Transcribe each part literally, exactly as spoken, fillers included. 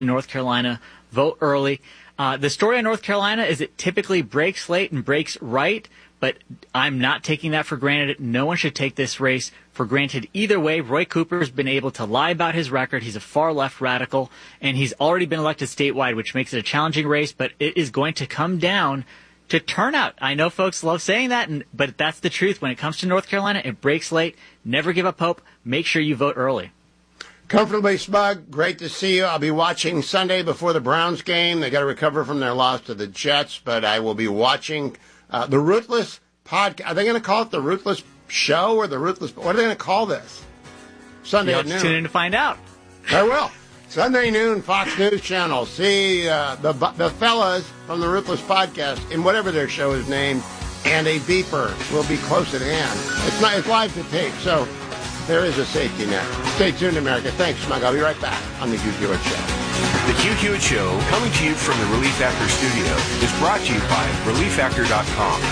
North Carolina, vote early. Uh, the story in North Carolina is it typically breaks late and breaks right, but I'm not taking that for granted. No one should take this race for granted either way. Roy Cooper's been able to lie about his record. He's a far-left radical, and he's already been elected statewide, which makes it a challenging race, but it is going to come down to turnout. I know folks love saying that, and, but that's the truth. When it comes to North Carolina, it breaks late. Never give up hope. Make sure you vote early. Comfortably Smug, great to see you. I'll be watching Sunday before the Browns game. They got to recover from their loss to the Jets, but I will be watching uh, the Ruthless podcast. Are they going to call it the Ruthless Show or the Ruthless? What are they going to call this? Sunday at noon. Tune in to find out. I will. Sunday noon, Fox News Channel. See uh, the the fellas from the Ruthless podcast in whatever their show is named, and a beeper will be close at hand. It's not. It's live to tape, so there is a safety net. Stay tuned, America. Thanks, Smug. I'll be right back on the Hugh Hewitt Show. The Hugh Hewitt Show, coming to you from the Relief Factor studio, is brought to you by relief factor dot com.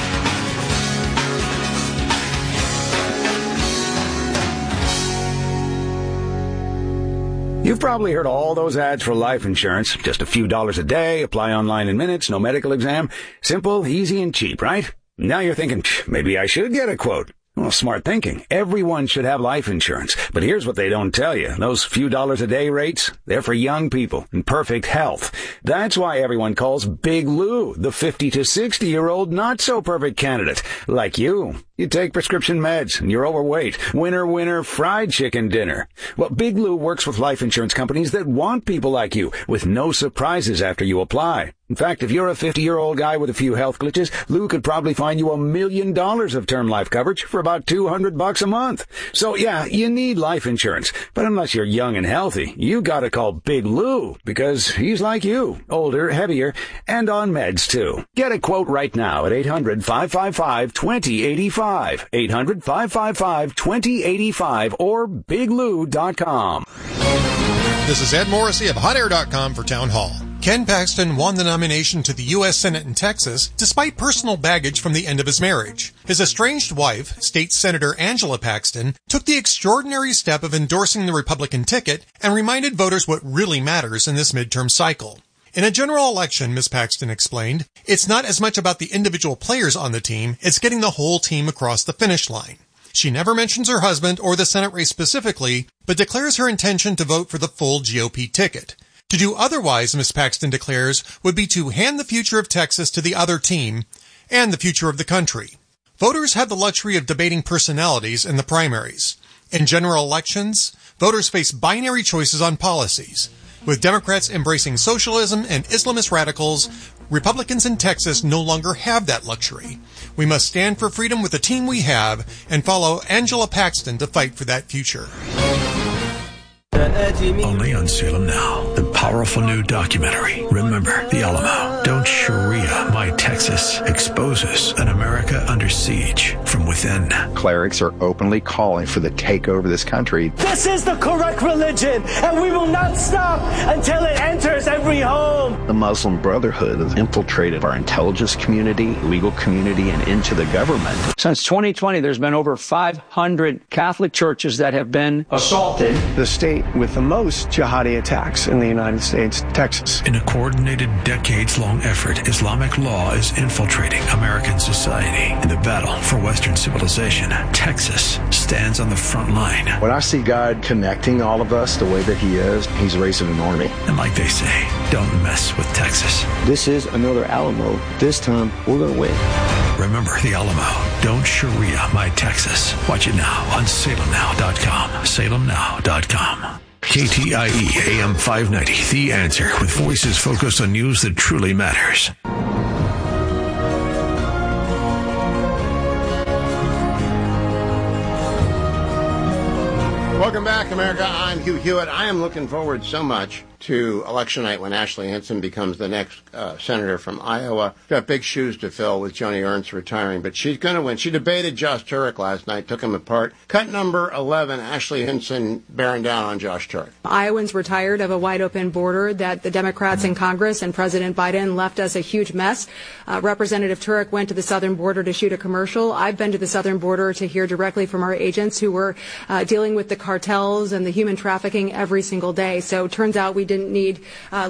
You've probably heard all those ads for life insurance. Just a few dollars a day, apply online in minutes, no medical exam. Simple, easy, and cheap, right? Now you're thinking, maybe I should get a quote. Well, smart thinking. Everyone should have life insurance. But here's what they don't tell you. Those few dollars a day rates, they're for young people in perfect health. That's why everyone calls Big Lou the fifty to sixty-year-old not-so-perfect candidate, like you. You take prescription meds, and you're overweight. Winner, winner, fried chicken dinner. Well, Big Lou works with life insurance companies that want people like you, with no surprises after you apply. In fact, if you're a fifty-year-old guy with a few health glitches, Lou could probably find you a million dollars of term life coverage for about two hundred bucks a month. So, yeah, you need life insurance. But unless you're young and healthy, you gotta call Big Lou, because he's like you, older, heavier, and on meds, too. Get a quote right now at eight hundred, five five five, two oh eight five. eight hundred, five five five, two oh eight five or big lou dot com. This is Ed Morrissey of hot air dot com for Town Hall. Ken Paxton won the nomination to the U S Senate in Texas despite personal baggage from the end of his marriage. His estranged wife, State Senator Angela Paxton, took the extraordinary step of endorsing the Republican ticket and reminded voters what really matters in this midterm cycle. In a general election, Miz Paxton explained, it's not as much about the individual players on the team, it's getting the whole team across the finish line. She never mentions her husband or the Senate race specifically, but declares her intention to vote for the full G O P ticket. To do otherwise, Miz Paxton declares, would be to hand the future of Texas to the other team and the future of the country. Voters have the luxury of debating personalities in the primaries. In general elections, voters face binary choices on policies. With Democrats embracing socialism and Islamist radicals, Republicans in Texas no longer have that luxury. We must stand for freedom with the team we have and follow Angela Paxton to fight for that future. Only on Salem Now, the powerful new documentary, Remember the Alamo, Don't Sharia My Texas, exposes an America under siege from within. Clerics are openly calling for the takeover of this country. This is the correct religion, and we will not stop until it enters every home. The Muslim Brotherhood has infiltrated our intelligence community, legal community, and into the government. Since twenty twenty, there's been over five hundred Catholic churches that have been assaulted. The state with the most jihadi attacks in the United States, Texas. In a coordinated, decades-long effort, Islamic law is infiltrating American society. In the battle for Western civilization, Texas stands on the front line. When I see God connecting all of us the way that he is, he's raising an army. And like they say, don't mess with Texas. This is another Alamo. This time, we're going to win. Remember the Alamo. Don't Sharia My Texas. Watch it now on salem now dot com. salem now dot com. K T I E A M five ninety, The Answer, with voices focused on news that truly matters. Welcome back, America. I'm Hugh Hewitt. I am looking forward so much to election night when Ashley Hinson becomes the next uh, senator from Iowa. Got big shoes to fill with Joni Ernst retiring, but she's going to win. She debated Josh Turek last night, took him apart. Cut number eleven, Ashley Hinson bearing down on Josh Turek. Iowans were tired of a wide-open border that the Democrats in Congress and President Biden left us a huge mess. Uh, Representative Turek went to the southern border to shoot a commercial. I've been to the southern border to hear directly from our agents who were uh, dealing with the cartels and the human trafficking every single day. So it turns out we didn't need uh,